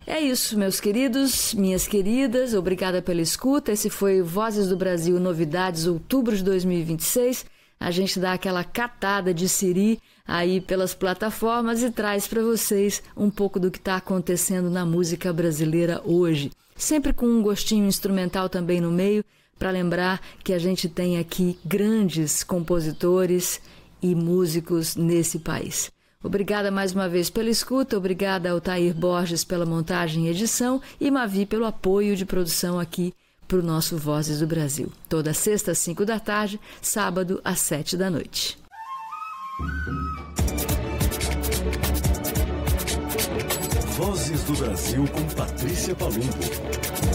É isso, meus queridos, minhas queridas, obrigada pela escuta. Esse foi Vozes do Brasil Novidades, outubro de 2026. A gente dá aquela catada de siri aí pelas plataformas e traz para vocês um pouco do que está acontecendo na música brasileira hoje. Sempre com um gostinho instrumental também no meio, para lembrar que a gente tem aqui grandes compositores e músicos nesse país. Obrigada mais uma vez pela escuta, obrigada ao Tair Borges pela montagem e edição e Mavi pelo apoio de produção aqui para o nosso Vozes do Brasil. Toda sexta às 5 da tarde, sábado às 7 da noite. Vozes do Brasil com Patrícia Palumbo.